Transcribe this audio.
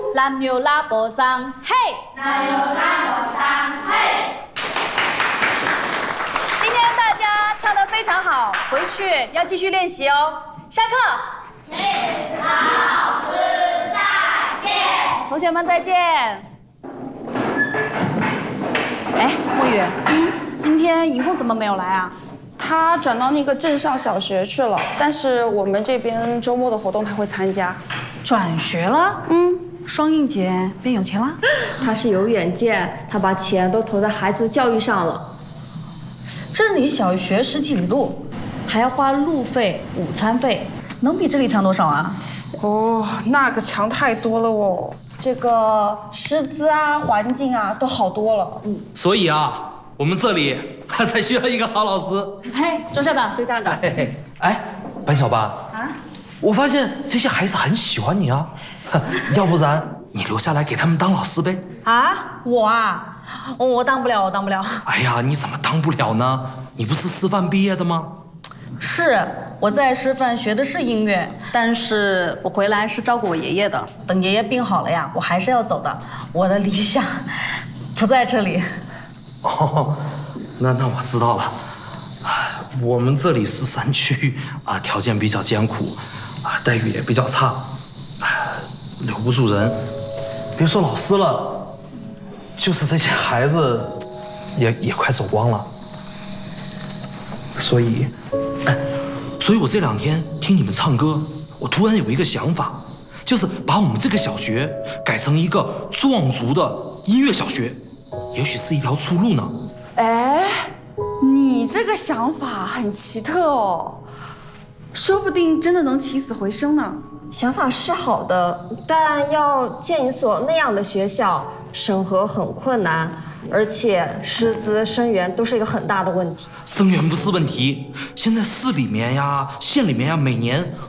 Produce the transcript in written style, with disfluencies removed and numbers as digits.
男牛拉波桑，嘿， 男牛拉波桑，嘿。 今天大家唱得非常好，回去要继续练习哦。下课。 嘿，老师再见。 同学们再见。哎，墨雨，今天迎风怎么没有来啊？ 他转到那个镇上小学去了，但是我们这边周末的活动他会参加。 转学了？双应姐变有钱了？ 他是有远见，他把钱都投在孩子的教育上了。 这里小学10几里路，还要花路费、午餐费，能比这里强多少啊？ 哦，那可强太多了哦。这个师资啊、环境啊都好多了。 所以啊，我们这里还才需要一个好老师。 嘿，周校长、崔校长。 哎，班小班啊，我发现这些孩子很喜欢你啊，要不然你留下来给他们当老师呗？ 啊，我啊，我当不了，我当不了。 哎呀，你怎么当不了呢？你不是师范毕业的吗？ 是，我在师范学的是音乐，但是我回来是照顾我爷爷的。等爷爷病好了呀，我还是要走的。我的理想不在这里。 哦，那我知道了。我们这里是山区啊，条件比较艰苦，啊，待遇也比较差，留不住人。别说老师了，就是这些孩子也快走光了。所以我这2天听你们唱歌，我突然有一个想法，就是把我们这个小学改成一个壮族的音乐小学，也许是一条出路呢。 哎，你这个想法很奇特哦，说不定真的能起死回生呢。 想法是好的，但要建一所那样的学校，审核很困难，而且师资生源都是一个很大的问题。 生源不是问题，现在市里面呀、县里面呀，每年